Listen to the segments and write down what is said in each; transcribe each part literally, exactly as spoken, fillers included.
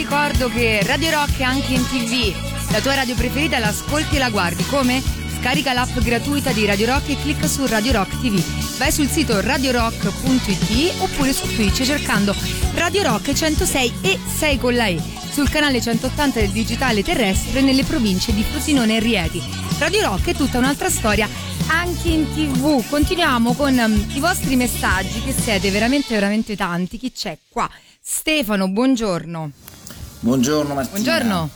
ricordo che Radio Rock è anche in tivù. La tua radio preferita l'ascolti e la guardi. Come? Scarica l'app gratuita di Radio Rock e clicca su Radio Rock tivù. Vai sul sito radio rock punto it oppure su Twitch cercando Radio Rock centosei e sei con la E. Sul canale centottanta del digitale terrestre nelle province di Frosinone e Rieti. Radio Rock è tutta un'altra storia anche in tivù. Continuiamo con um, i vostri messaggi, che siete veramente veramente tanti. Chi c'è qua? Stefano, buongiorno. Buongiorno Martina. Buongiorno.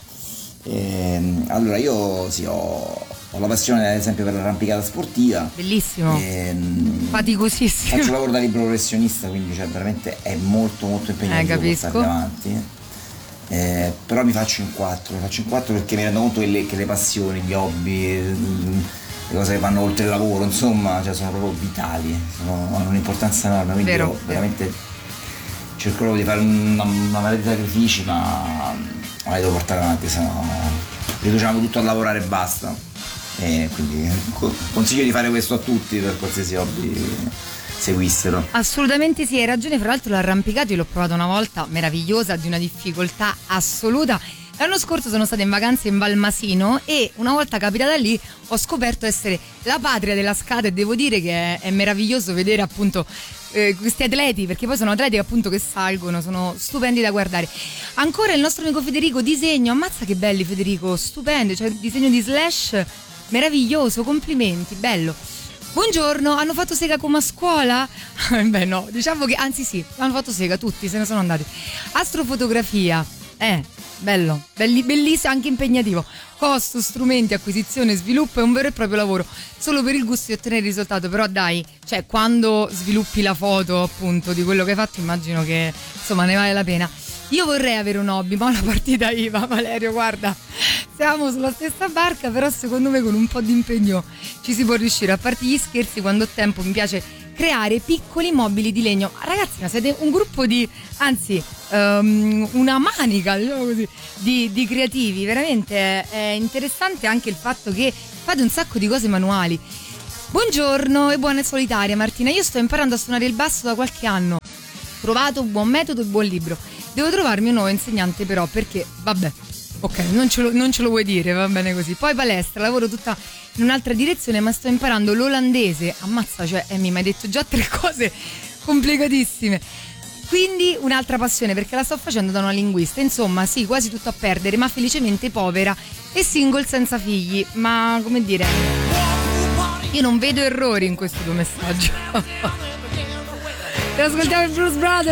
Eh, allora io sì, ho, ho la passione ad esempio per l'arrampicata sportiva. Bellissimo. Eh, Faticosissimo. Faccio lavoro da libero professionista, quindi cioè, veramente è molto molto impegnativo eh, portarmi avanti. Eh, però mi faccio in quattro, mi faccio in quattro perché mi rendo conto che le, che le passioni, gli hobby, le cose che vanno oltre il lavoro, insomma, cioè sono proprio vitali, sono, hanno un'importanza enorme, quindi vero, io vero. veramente cerco proprio di fare una, una marea di sacrifici, ma la devo portare avanti, sennò riduciamo tutto a lavorare e basta. E quindi consiglio di fare questo a tutti per qualsiasi hobby seguissero. Assolutamente sì, hai ragione. Fra l'altro l'arrampicato io l'ho provato una volta, meravigliosa, di una difficoltà assoluta. L'anno scorso sono stata in vacanza in Valmasino e una volta capitata lì ho scoperto essere la patria della scata, e devo dire che è, è meraviglioso vedere appunto eh, questi atleti, perché poi sono atleti appunto che salgono, sono stupendi da guardare. Ancora il nostro amico Federico, disegno, ammazza che belli Federico, stupendo, cioè disegno di Slash meraviglioso, complimenti, bello. Buongiorno, hanno fatto sega come a scuola? Beh no, diciamo che, anzi sì, hanno fatto sega tutti, se ne sono andati. Astrofotografia, eh, bello, belli, bellissimo, anche impegnativo. Costo, strumenti, acquisizione, sviluppo è un vero e proprio lavoro, solo per il gusto di ottenere il risultato, però dai, cioè quando sviluppi la foto appunto di quello che hai fatto immagino che insomma ne vale la pena. Io vorrei avere un hobby, ma una partita I V A, Valerio, guarda, siamo sulla stessa barca, però secondo me con un po' di impegno ci si può riuscire. A parte gli scherzi, quando ho tempo mi piace creare piccoli mobili di legno. Ragazzi, ma siete un gruppo di, anzi, um, una manica, diciamo così, di, di creativi. Veramente è, è interessante anche il fatto che fate un sacco di cose manuali. Buongiorno e buona solitaria Martina, io sto imparando a suonare il basso da qualche anno. Trovato un buon metodo e buon libro. Devo trovarmi un nuovo insegnante però, perché vabbè, ok, non ce lo, non ce lo vuoi dire, va bene così. Poi palestra, lavoro tutta in un'altra direzione, ma sto imparando l'olandese. Ammazza, cioè Emi, mi hai detto già tre cose complicatissime. Quindi un'altra passione, perché la sto facendo da una linguista. Insomma sì, quasi tutto a perdere, ma felicemente povera e single senza figli. Ma come dire, io non vedo errori in questo tuo messaggio. E ascoltiamo il Blues Brothers.